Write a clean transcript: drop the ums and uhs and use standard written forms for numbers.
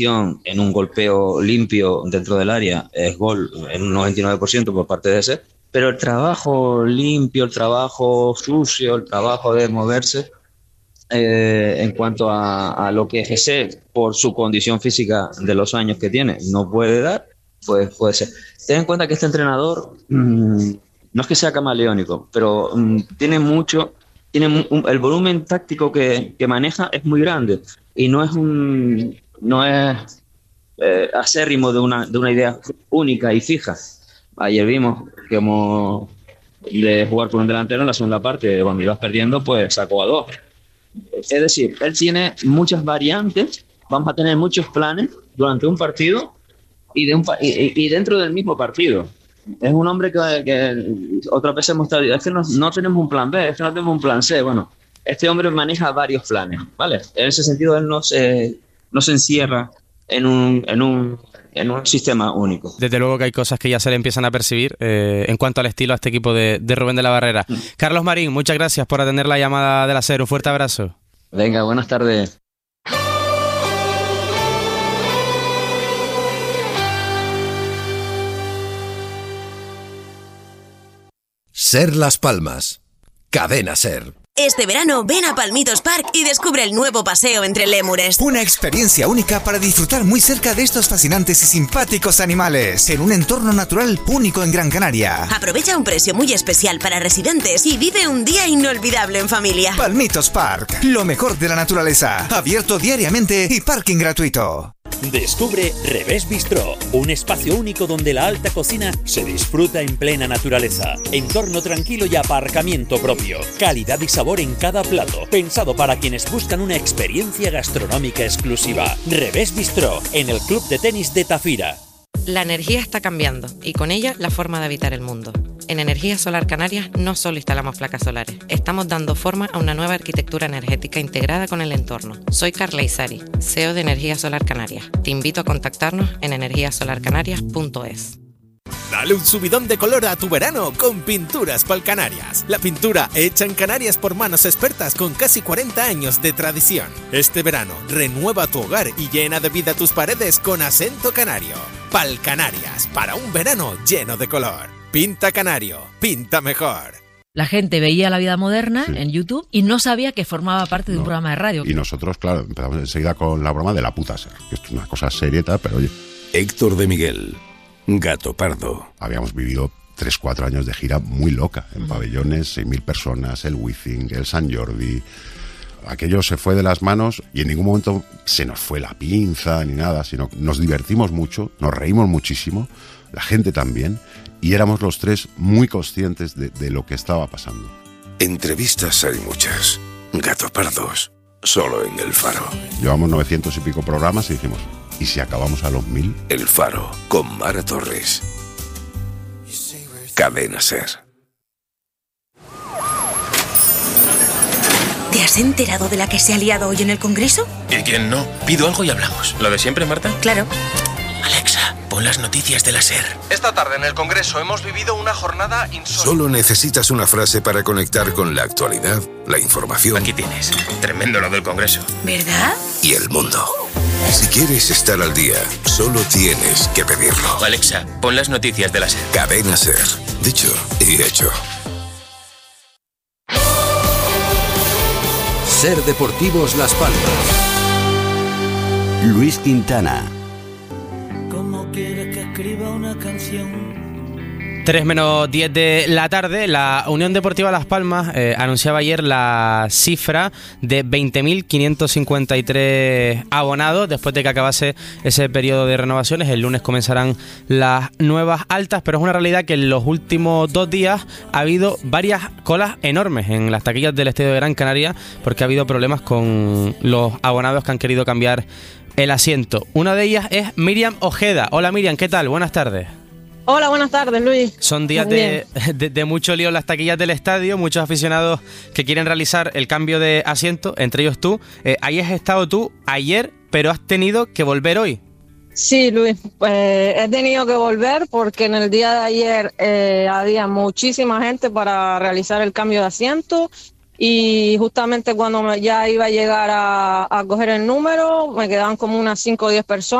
en un golpeo limpio dentro del área es gol en un 99% por parte de ese, pero el trabajo limpio, el trabajo sucio, el trabajo de moverse, en cuanto a lo que José, por su condición física de los años que tiene, no puede dar, pues puede ser. Ten en cuenta que este entrenador no es que sea camaleónico, pero tiene el volumen táctico que maneja es muy grande y no es acérrimo de una idea única y fija. Ayer vimos que de jugar con un delantero en la segunda parte, cuando ibas perdiendo, pues sacó a 2. Es decir, él tiene muchas variantes, vamos a tener muchos planes durante un partido y dentro del mismo partido. Es un hombre que otra vez hemos estado, es que no tenemos un plan B, es que no tenemos un plan C. Bueno, este hombre maneja varios planes, ¿vale? En ese sentido, él no se encierra en un sistema único. Desde luego que hay cosas que ya se le empiezan a percibir en cuanto al estilo a este equipo de Rubén de la Barrera. Carlos Marín, muchas gracias por atender la llamada de la SER. Un fuerte abrazo. Venga, buenas tardes. SER Las Palmas. Cadena SER. Este verano ven a Palmitos Park y descubre el nuevo paseo entre lémures. Una experiencia única para disfrutar muy cerca de estos fascinantes y simpáticos animales, en un entorno natural único en Gran Canaria. Aprovecha un precio muy especial para residentes y vive un día inolvidable en familia. Palmitos Park, lo mejor de la naturaleza, abierto diariamente y parking gratuito. Descubre Revés Bistró, un espacio único donde la alta cocina se disfruta en plena naturaleza. Entorno tranquilo y aparcamiento propio. Calidad y sabor en cada plato, pensado para quienes buscan una experiencia gastronómica exclusiva. Revés Bistró, en el Club de Tenis de Tafira. La energía está cambiando y con ella la forma de habitar el mundo. En Energía Solar Canarias no solo instalamos placas solares, estamos dando forma a una nueva arquitectura energética integrada con el entorno. Soy Carla Isari, CEO de Energía Solar Canarias. Te invito a contactarnos en energiasolarcanarias.es. Dale un subidón de color a tu verano con Pinturas Pal Canarias. La pintura hecha en Canarias por manos expertas con casi 40 años de tradición. Este verano, renueva tu hogar y llena de vida tus paredes con acento canario. Pal Canarias, para un verano lleno de color. Pinta Canario, pinta mejor. La gente veía La Vida Moderna en YouTube y no sabía que formaba parte de un programa de radio. Y nosotros, claro, empezamos enseguida con la broma de la puta SER, que esto es una cosa serieta, pero oye. Héctor de Miguel, Gato Pardo. Habíamos vivido 3-4 años de gira muy loca, en pabellones, 6.000 personas, el Wizzing, el Sant Jordi. Aquello se fue de las manos y en ningún momento se nos fue la pinza ni nada, sino nos divertimos mucho, nos reímos muchísimo, la gente también, y éramos los tres muy conscientes de lo que estaba pasando. Entrevistas hay muchas. Gato Pardos, solo en El Faro. Llevamos 900 y pico programas y dijimos, ¿y si acabamos a los 1000? El Faro, con Mara Torres. Cadena SER. ¿Te has enterado de la que se ha liado hoy en el Congreso? ¿Y quién no? Pido algo y hablamos. ¿Lo de siempre, Marta? Claro. Alexa, pon las noticias de la SER. Esta tarde en el Congreso hemos vivido una jornada insólita. Solo necesitas una frase para conectar con la actualidad, la información. Aquí tienes. Tremendo lo del Congreso. ¿Verdad? Y el mundo. Si quieres estar al día, solo tienes que pedirlo. Alexa, pon las noticias de la SER. Cadena SER. Dicho y hecho. SER Deportivos Las Palmas. Luis Quintana. ¿Cómo quieres que escriba una canción? 3 menos 10 de la tarde, la Unión Deportiva Las Palmas anunciaba ayer la cifra de 20.553 abonados después de que acabase ese periodo de renovaciones. El lunes comenzarán las nuevas altas, pero es una realidad que en los últimos 2 días ha habido varias colas enormes en las taquillas del Estadio de Gran Canaria porque ha habido problemas con los abonados que han querido cambiar el asiento. Una de ellas es Miriam Ojeda. Hola Miriam, ¿qué tal? Buenas tardes. Hola, buenas tardes, Luis. Son días de mucho lío en las taquillas del estadio, muchos aficionados que quieren realizar el cambio de asiento, entre ellos tú. Ahí has estado tú ayer, pero has tenido que volver hoy. Sí, Luis, pues he tenido que volver porque en el día de ayer había muchísima gente para realizar el cambio de asiento y justamente cuando ya iba a llegar a coger el número, me quedaban como unas 5 o 10 personas.